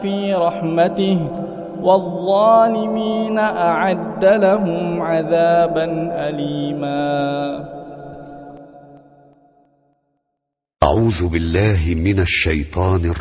في رحمته والظالمين أعد لهم عذابا أليما. أعوذ بالله من الشيطان